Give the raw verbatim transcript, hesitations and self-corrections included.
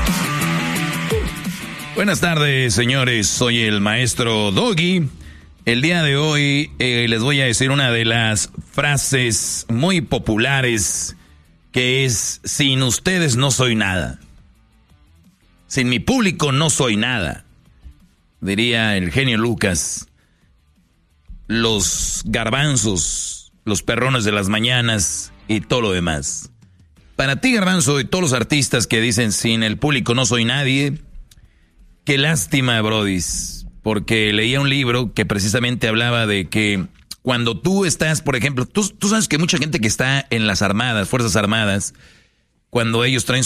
Buenas tardes, señores. Soy el maestro Doggy. El día de hoy eh, les voy a decir una de las frases muy populares, que es: sin ustedes no soy nada. Sin mi público no soy nada. Diría el genio Lucas. Los garbanzos, los perrones de las mañanas y todo lo demás. Para ti, Garbanzo, y todos los artistas que dicen sin el público no soy nadie, qué lástima, brodis, porque leía un libro que precisamente hablaba de que cuando tú estás, por ejemplo, tú, tú sabes que mucha gente que está en las armadas, Fuerzas Armadas, cuando ellos traen